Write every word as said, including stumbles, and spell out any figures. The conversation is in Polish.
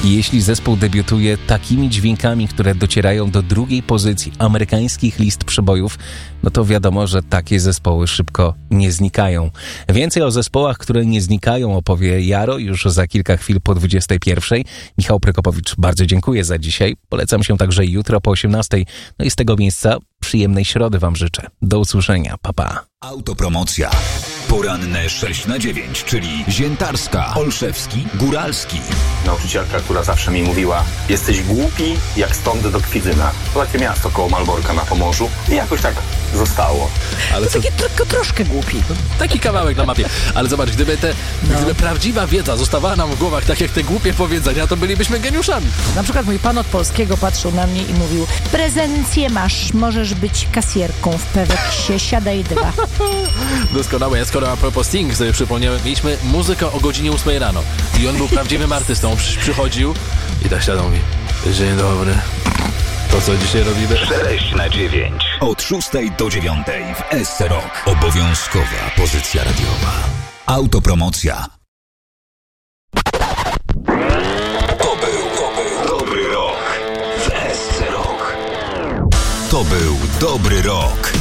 I jeśli zespół debiutuje takimi dźwiękami, które docierają do drugiej pozycji amerykańskich list przebojów, no to wiadomo, że takie zespoły szybko nie znikają. Więcej o zespołach, które nie znikają, opowie Jaro już za kilka chwil po dwudziestej pierwszej. Michał Prykopowicz, bardzo dziękuję za dzisiaj. Polecam się także jutro po osiemnastej. No i z tego miejsca przyjemnej środy wam życzę. Do usłyszenia. Pa, pa. Autopromocja. Poranne sześć na dziewięć, czyli Ziętarska, Olszewski, Góralski. Nauczycielka, która zawsze mi mówiła: jesteś głupi jak stąd do Kwidzyna. To takie miasto koło Malborka na Pomorzu. I jakoś tak zostało. Ale co... Taki tylko troszkę głupi. Taki kawałek na mapie. Ale zobacz, gdyby, te, no. gdyby prawdziwa wiedza zostawała nam w głowach, tak jak te głupie powiedzenia, to bylibyśmy geniuszami. Na przykład mój pan od polskiego patrzył na mnie i mówił: prezencję masz, możesz być kasjerką w Peweksie, siadaj dwa. Doskonałe. Ja skoro a propos Sting sobie przypomniałem, mieliśmy muzykę o godzinie ósmej rano i on był prawdziwym artystą. Przy, przychodził i tak siadał mi: dzień dobry. To co dzisiaj robimy? sześć na dziewięć. Od szóstej do dziewiątej w S C Rock. Obowiązkowa pozycja radiowa. Autopromocja. To był, to był dobry rok w S C Rock. To był dobry rok.